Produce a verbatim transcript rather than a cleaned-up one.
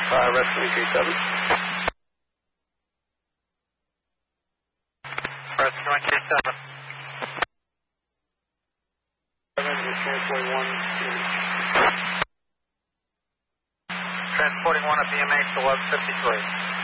Uh, rescue three seven. Rescue one three seven. Transporting one. Transporting one at B M H eleven fifty-three.